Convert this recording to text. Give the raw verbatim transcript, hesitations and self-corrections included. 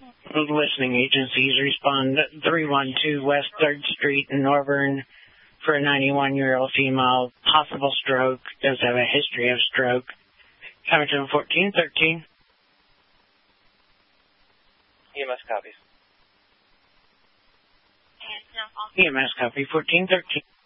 listening agencies respond. three one two West third Street in Norburn for a ninety-one-year-old female, possible stroke, does have a history of stroke. Hamilton fourteen thirteen. E M S copies. E M S copy fourteen thirteen.